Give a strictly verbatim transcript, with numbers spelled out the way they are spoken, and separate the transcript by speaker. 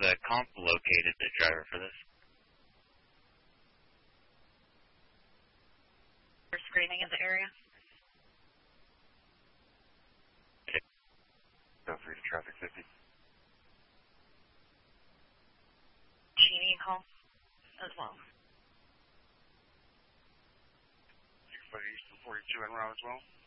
Speaker 1: the comp located the driver for this?
Speaker 2: For screening in the area.
Speaker 3: Go through to traffic fifty.
Speaker 2: Cheney home as well.
Speaker 3: East forty-two en route as well.